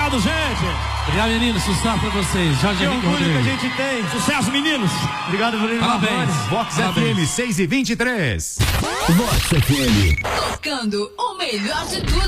Obrigado, gente. Obrigado, meninos. Sucesso pra vocês. Jorge Que Henrique orgulho que a Rodrigues. gente tem. Sucesso, meninos. Obrigado, Bruno. Parabéns. Vox Parabéns. FM 6h23. Vox FM. Tocando o melhor de tudo.